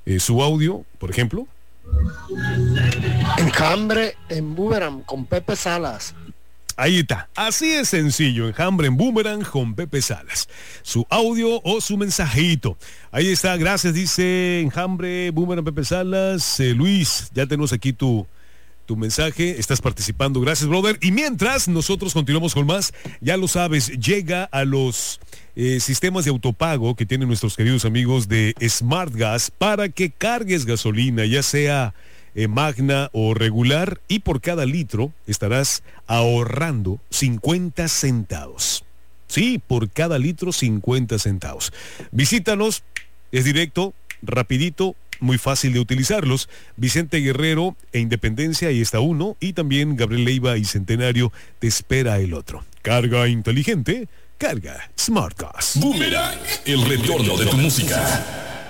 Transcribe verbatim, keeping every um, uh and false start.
eh, su audio, por ejemplo. Enjambre en Boomerang con Pepe Salas. Ahí está, así es sencillo, Enjambre en Boomerang con Pepe Salas. Su audio o su mensajito. Ahí está, gracias, dice Enjambre, Boomerang, Pepe Salas. Eh, Luis, ya tenemos aquí tu, tu mensaje, estás participando, gracias, brother. Y mientras nosotros continuamos con más, ya lo sabes, llega a los eh, sistemas de autopago que tienen nuestros queridos amigos de Smart Gas para que cargues gasolina, ya sea Eh, magna o regular, y por cada litro estarás ahorrando cincuenta centavos. Sí, por cada litro cincuenta centavos. Visítanos, es directo, rapidito, muy fácil de utilizarlos. Vicente Guerrero e Independencia, ahí está uno, y también Gabriel Leiva y Centenario, te espera el otro. Carga inteligente, carga Smart Gas. Boomerang, el retorno de tu música.